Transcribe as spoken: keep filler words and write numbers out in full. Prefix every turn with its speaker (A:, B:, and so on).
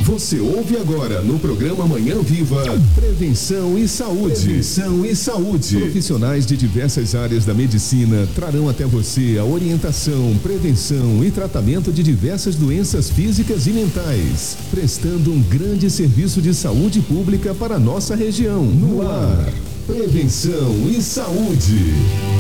A: Você ouve agora no programa Manhã Viva Prevenção e Saúde. Prevenção e Saúde. Profissionais de diversas áreas da medicina trarão até você a orientação, prevenção e tratamento de diversas doenças físicas e mentais, prestando um grande serviço de saúde pública para a nossa região. No ar, Prevenção e Saúde.